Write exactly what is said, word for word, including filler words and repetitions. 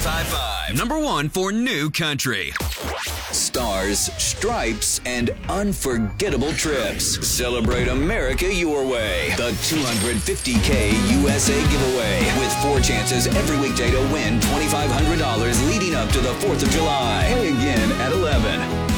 ninety-five point five. Number one for new country. Stars, stripes, and unforgettable trips. Celebrate America your way. The two hundred fifty K U S A giveaway with four chances every weekday to win twenty-five hundred dollars leading up to the fourth of July. Play again at eleven.